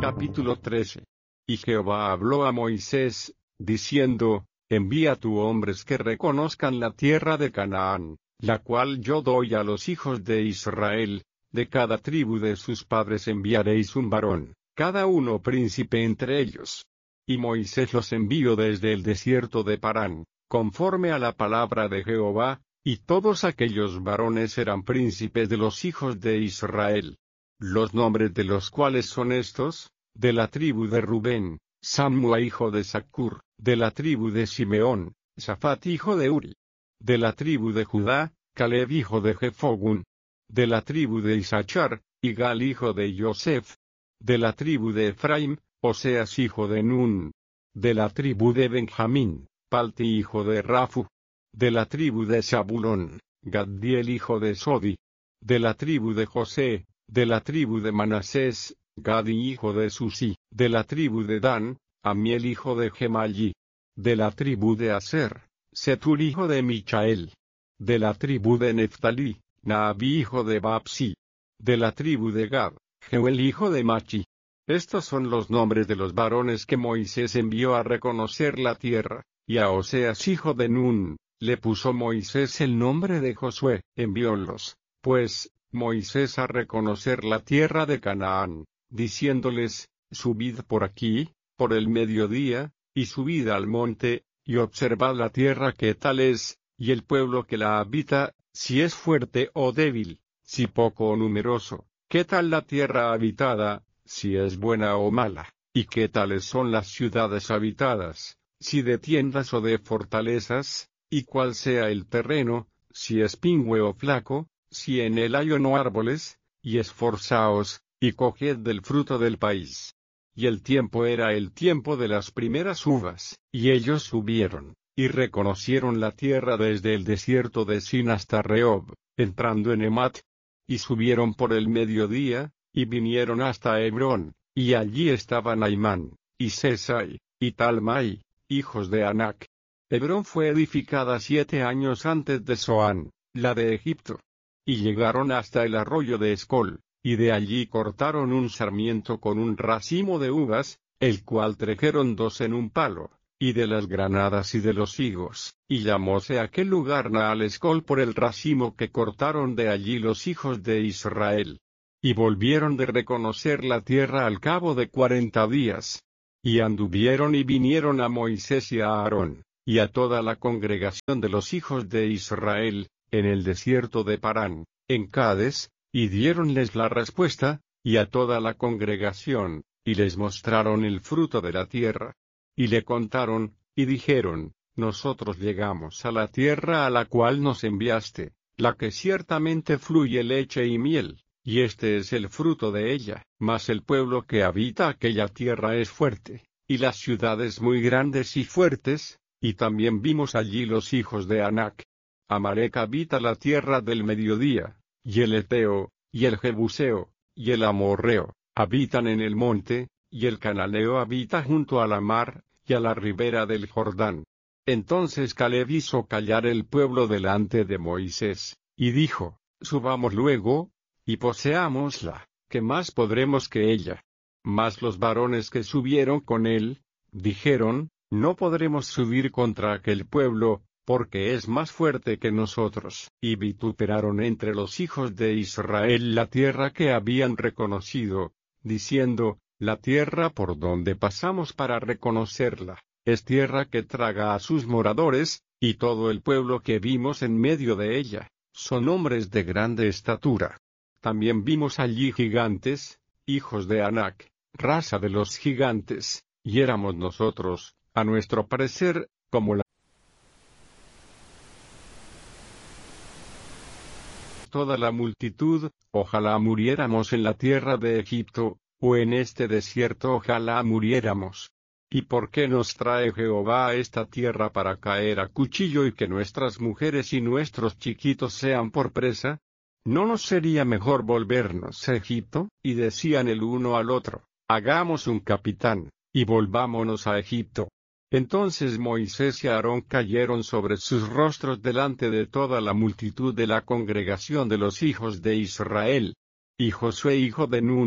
Capítulo 13. Y Jehová habló a Moisés, diciendo, envía tú hombres que reconozcan la tierra de Canaán, la cual yo doy a los hijos de Israel, de cada tribu de sus padres enviaréis un varón, cada uno príncipe entre ellos. Y Moisés los envió desde el desierto de Parán, conforme a la palabra de Jehová, y todos aquellos varones eran príncipes de los hijos de Israel. Los nombres de los cuales son estos: de la tribu de Rubén, Samua hijo de Zacur; de la tribu de Simeón, Safat hijo de Uri; de la tribu de Judá, Caleb hijo de Jefogun; de la tribu de Isachar, Igal hijo de Yosef; de la tribu de Efraim, Oseas hijo de Nun; de la tribu de Benjamín, Palti hijo de Rafu; de la tribu de Zabulón, Gaddiel hijo de Sodi; de la tribu de José, de la tribu de Manasés, Gadi hijo de Susi; de la tribu de Dan, Amiel hijo de Gemalli; de la tribu de Aser, Setur hijo de Michael; de la tribu de Neftalí, Naabi hijo de Babsi; de la tribu de Gad, Jeuel hijo de Machi. Estos son los nombres de los varones que Moisés envió a reconocer la tierra, y a Oseas hijo de Nun le puso Moisés el nombre de Josué. Enviólos, pues, Moisés a reconocer la tierra de Canaán, diciéndoles, subid por aquí, por el mediodía, y subid al monte, y observad la tierra que tal es, y el pueblo que la habita, si es fuerte o débil, si poco o numeroso; qué tal la tierra habitada, si es buena o mala; y qué tales son las ciudades habitadas, si de tiendas o de fortalezas; y cuál sea el terreno, si es pingüe o flaco, si en él hay o no árboles; y esforzaos, y coged del fruto del país. Y el tiempo era el tiempo de las primeras uvas, y ellos subieron, y reconocieron la tierra desde el desierto de Sin hasta Rehob, entrando en Emat. Y subieron por el mediodía, y vinieron hasta Hebrón, y allí estaban Aimán, y Sesai, y Talmai, hijos de Anac. Hebrón fue edificada 7 años antes de Zoán, la de Egipto. Y llegaron hasta el arroyo de Escol, y de allí cortaron un sarmiento con un racimo de uvas, el cual trajeron 2 en un palo, y de las granadas y de los higos, y llamóse aquel lugar Naal Escol por el racimo que cortaron de allí los hijos de Israel. Y volvieron de reconocer la tierra al cabo de 40 días. Y anduvieron y vinieron a Moisés y a Aarón, y a toda la congregación de los hijos de Israel, en el desierto de Parán, en Cades, y diéronles la respuesta, y a toda la congregación, y les mostraron el fruto de la tierra. Y le contaron, y dijeron, nosotros llegamos a la tierra a la cual nos enviaste, la que ciertamente fluye leche y miel, y este es el fruto de ella. Mas el pueblo que habita aquella tierra es fuerte, y las ciudades muy grandes y fuertes, y también vimos allí los hijos de Anac. Amalec habita la tierra del mediodía, y el Eteo, y el Jebuseo, y el Amorreo, habitan en el monte, y el Cananeo habita junto a la mar, y a la ribera del Jordán. Entonces Caleb hizo callar el pueblo delante de Moisés, y dijo, subamos luego, y poseámosla, ¿qué más podremos que ella? Mas los varones que subieron con él, dijeron, no podremos subir contra aquel pueblo, porque es más fuerte que nosotros. Y vituperaron entre los hijos de Israel la tierra que habían reconocido, diciendo, la tierra por donde pasamos para reconocerla, es tierra que traga a sus moradores, y todo el pueblo que vimos en medio de ella, son hombres de grande estatura. También vimos allí gigantes, hijos de Anac, raza de los gigantes, y éramos nosotros, a nuestro parecer, como toda la multitud. Ojalá muriéramos en la tierra de Egipto, o en este desierto ojalá muriéramos. ¿Y por qué nos trae Jehová a esta tierra para caer a cuchillo y que nuestras mujeres y nuestros chiquitos sean por presa? ¿No nos sería mejor volvernos a Egipto? Y decían el uno al otro, hagamos un capitán, y volvámonos a Egipto. Entonces Moisés y Aarón cayeron sobre sus rostros delante de toda la multitud de la congregación de los hijos de Israel. Y Josué hijo de Nun,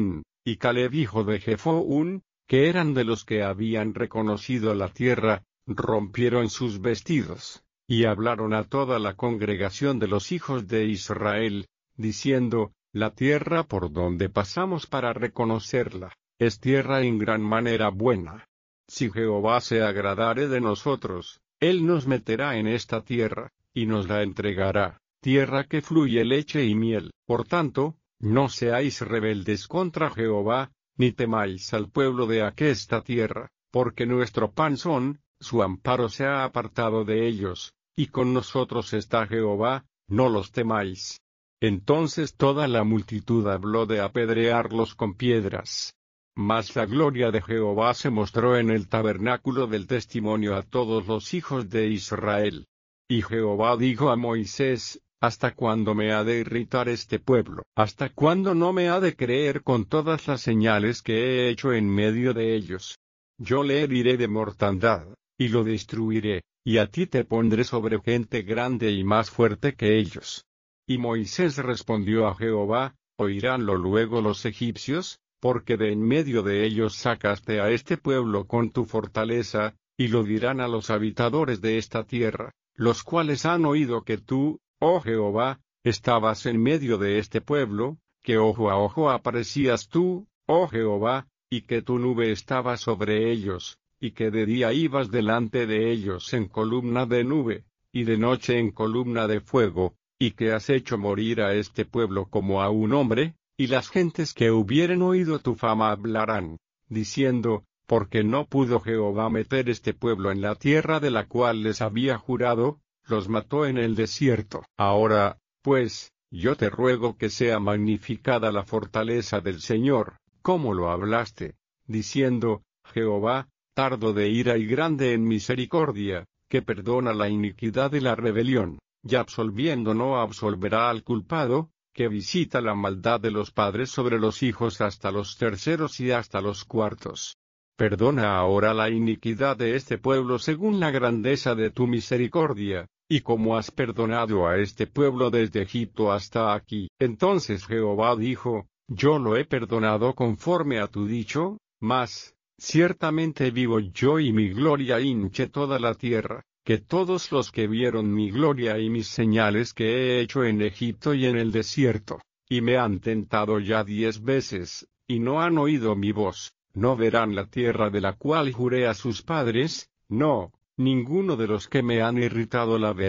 y Caleb hijo de Jefón, que eran de los que habían reconocido la tierra, rompieron sus vestidos, y hablaron a toda la congregación de los hijos de Israel, diciendo, la tierra por donde pasamos para reconocerla, es tierra en gran manera buena. Si Jehová se agradare de nosotros, Él nos meterá en esta tierra, y nos la entregará, tierra que fluye leche y miel. Por tanto, no seáis rebeldes contra Jehová, ni temáis al pueblo de aquesta tierra, porque nuestro pan son, su amparo se ha apartado de ellos, y con nosotros está Jehová, no los temáis. Entonces toda la multitud habló de apedrearlos con piedras. Mas la gloria de Jehová se mostró en el tabernáculo del testimonio a todos los hijos de Israel. Y Jehová dijo a Moisés, ¿hasta cuándo me ha de irritar este pueblo? ¿Hasta cuándo no me ha de creer con todas las señales que he hecho en medio de ellos? Yo le heriré de mortandad, y lo destruiré, y a ti te pondré sobre gente grande y más fuerte que ellos. Y Moisés respondió a Jehová, ¿oiránlo luego los egipcios? Porque de en medio de ellos sacaste a este pueblo con tu fortaleza, y lo dirán a los habitadores de esta tierra, los cuales han oído que tú, oh Jehová, estabas en medio de este pueblo, que ojo a ojo aparecías tú, oh Jehová, y que tu nube estaba sobre ellos, y que de día ibas delante de ellos en columna de nube, y de noche en columna de fuego, y que has hecho morir a este pueblo como a un hombre, y las gentes que hubieren oído tu fama hablarán, diciendo, porque no pudo Jehová meter este pueblo en la tierra de la cual les había jurado, los mató en el desierto. Ahora, pues, yo te ruego que sea magnificada la fortaleza del Señor, como lo hablaste, diciendo, Jehová, tardo de ira y grande en misericordia, que perdona la iniquidad y la rebelión, y absolviendo no absolverá al culpado, que visita la maldad de los padres sobre los hijos hasta los terceros y hasta los cuartos. Perdona ahora la iniquidad de este pueblo según la grandeza de tu misericordia, y como has perdonado a este pueblo desde Egipto hasta aquí. Entonces Jehová dijo, yo lo he perdonado conforme a tu dicho, mas, ciertamente vivo yo y mi gloria hinche toda la tierra, que todos los que vieron mi gloria y mis señales que he hecho en Egipto y en el desierto, y me han tentado ya 10 veces, y no han oído mi voz, no verán la tierra de la cual juré a sus padres, no, ninguno de los que me han irritado la verá.